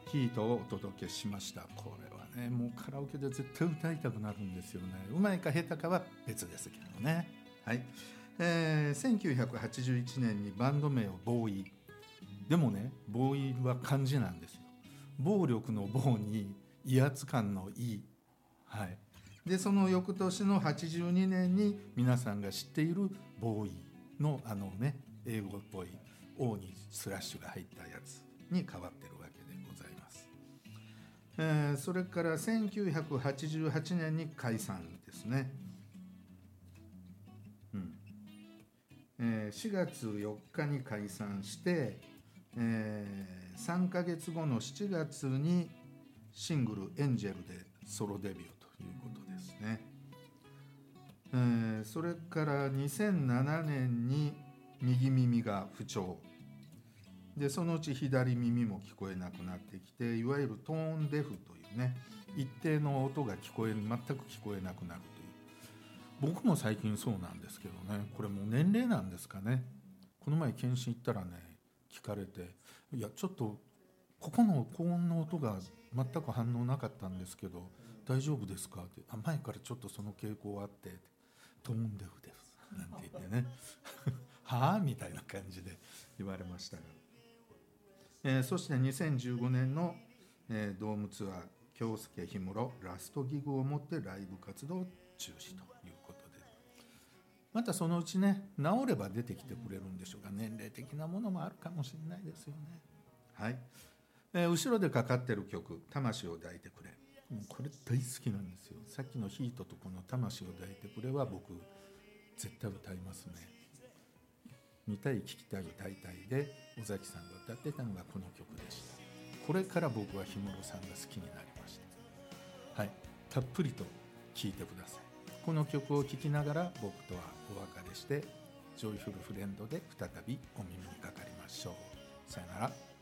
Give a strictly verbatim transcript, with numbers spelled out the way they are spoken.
ヒートをお届けしました。これはねもうカラオケで絶対歌いたくなるんですよね。うまいか下手かは別ですけどね。はい、えー、せんきゅうひゃくはちじゅういちねんにバンド名をボーイ。でもねボーイは漢字なんですよ。暴力の暴に威圧感の威。はい、でその翌年のはちじゅうにねんに皆さんが知っているボーイのあのね英語っぽい O にスラッシュが入ったやつに変わってるわけでございます。えー、それからせんきゅうひゃくはちじゅうはちねんに解散ですね。うんえー、しがつよっかに解散して、えー、さんかげつごのしちがつにシングル「エンジェル」でソロデビューということですね。えー、それからにせんななねんに右耳が不調で、そのうち左耳も聞こえなくなってきて、いわゆるトーンデフというね、一定の音が聞こえ全く聞こえなくなるという。僕も最近そうなんですけどね、これもう年齢なんですかね。この前検診行ったらね聞かれて、いやちょっとここの高音の音が全く反応なかったんですけど大丈夫ですかって、あ前からちょっとその傾向あってトーンデフですなんて言ってねはあみたいな感じで言われましたが、えー、そしてにせんじゅうごねんの、えー、ドームツアー京介氷室ラストギグをもってライブ活動中止ということで、またそのうちね治れば出てきてくれるんでしょうか。年齢的なものもあるかもしれないですよね。はい、えー、後ろでかかってる曲「魂を抱いてくれ」、もうこれ大好きなんですよ。さっきのヒートとこの魂を抱いてくれは僕絶対歌いますね。見たい聞きたい歌いたいで尾崎さんが歌ってたのがこの曲でした。これから僕は氷室さんが好きになりました。はい、たっぷりと聴いてください。この曲を聴きながら僕とはお別れしてジョイフルフレンドで再びお耳にかかりましょう。さよなら。